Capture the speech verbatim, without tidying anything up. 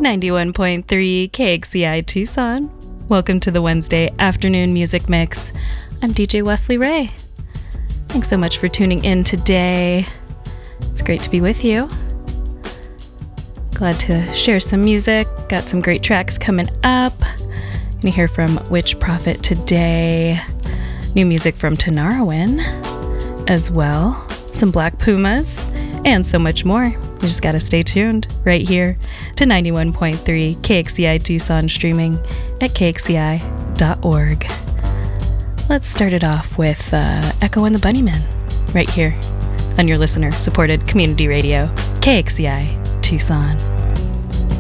ninety-one point three K X C I Tucson. Welcome to the Wednesday afternoon music mix. I'm D J Wesley Ray. Thanks so much for tuning in today. It's great to be with you. Glad to share some music. Got some great tracks coming up. Gonna hear from Witch Prophet today. New music from Tanarwin as well. Some Black Pumas and so much more. You just gotta stay tuned right here to ninety-one point three K X C I Tucson, streaming at K X C I dot org. Let's start it off with uh, Echo and the Bunnymen right here on your listener-supported community radio, K X C I Tucson.